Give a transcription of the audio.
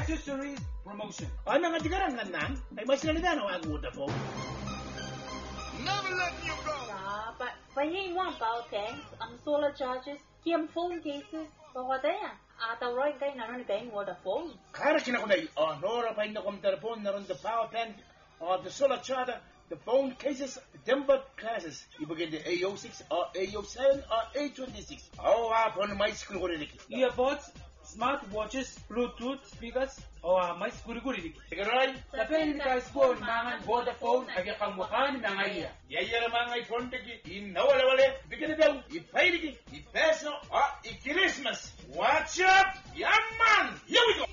accessories promotion. Ano nga tigarang nga nan? Ay mas nalida na ang Vodafone. Never letting you go. But pahing one bao tanks, solar charges, kiam phone cases, pawadaya. Ata roy kay nanon kay Vodafone. Kara kina ko na nora pa ina kom telefon naron the power bank the solar charger, the phone cases, the tempered classes. Ibigay the A06 or A07 or A26. Upon my school ko rin. Earbuds, smart watches, Bluetooth speakers, may siguri-guri. Sigaray? Sa Pilipinas po, mangan Vodafone, agakang wakan mga iya. Yaya mga iPhone tagi, inawala-wala, bigyan na daw, ipay lagi, ipeso, i-Christmas. Watch up, yaman! Here we go!